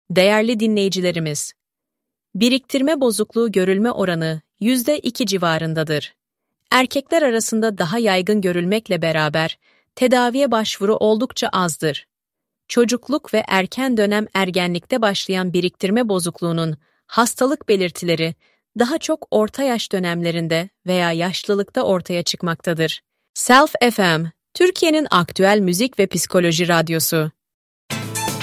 Değerli dinleyicilerimiz, biriktirme bozukluğu görülme oranı %2 civarındadır. Erkekler arasında daha yaygın görülmekle beraber tedaviye başvuru oldukça azdır. Çocukluk ve erken dönem ergenlikte başlayan biriktirme bozukluğunun hastalık belirtileri daha çok orta yaş dönemlerinde veya yaşlılıkta ortaya çıkmaktadır. Self FM, Türkiye'nin aktüel müzik ve psikoloji radyosu.